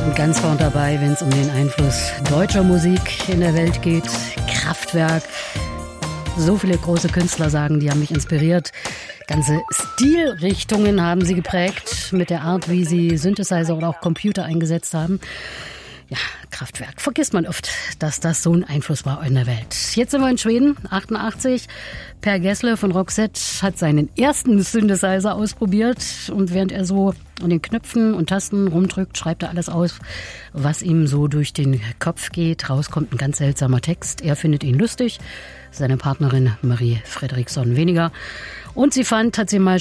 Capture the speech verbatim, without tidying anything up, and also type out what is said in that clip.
Ganz vorn dabei, wenn es um den Einfluss deutscher Musik in der Welt geht. Kraftwerk. So viele große Künstler sagen, die haben mich inspiriert. Ganze Stilrichtungen haben sie geprägt mit der Art, wie sie Synthesizer oder auch Computer eingesetzt haben. Ja, Kraftwerk. Vergisst man oft, dass das so ein Einfluss war in der Welt. Jetzt sind wir in Schweden, achtundachtzig. Per Gessle von Roxette hat seinen ersten Synthesizer ausprobiert. Und während er so an den Knöpfen und Tasten rumdrückt, schreibt er alles aus, was ihm so durch den Kopf geht. Raus kommt ein ganz seltsamer Text. Er findet ihn lustig. Seine Partnerin Marie Fredriksson weniger. Und sie fand, hat sie mal